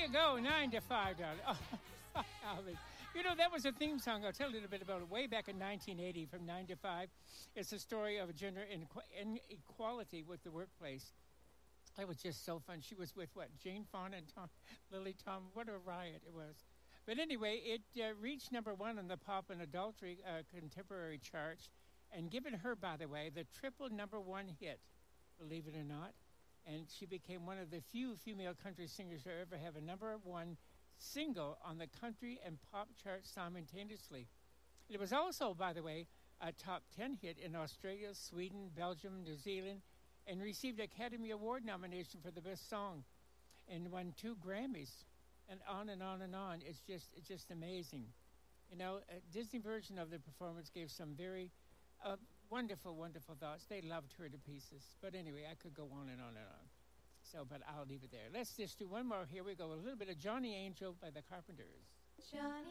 you go, 9 to 5, darling. Oh, Alvin. You know, that was a theme song. I'll tell you a little bit about it. Way back in 1980 from 9 to 5. It's a story of gender inequality with the workplace. It was just so fun. She was with, what, Jane Fonda and Lily Tom. What a riot it was. But anyway, it reached number one on the pop and adultery contemporary charts, and given her, by the way, the triple number one hit, believe it or not. And she became one of the few female country singers to ever have a number one single on the country and pop charts simultaneously. It was also, by the way, a top 10 hit in Australia, Sweden, Belgium, New Zealand, and received Academy Award nomination for the best song and won 2 Grammys. And on and on and on. It's just amazing. You know, a Disney version of the performance gave some very wonderful, wonderful thoughts. They loved her to pieces. But anyway, I could go on and on and on. So, but I'll leave it there. Let's just do one more. Here we go. A little bit of Johnny Angel by the Carpenters. Johnny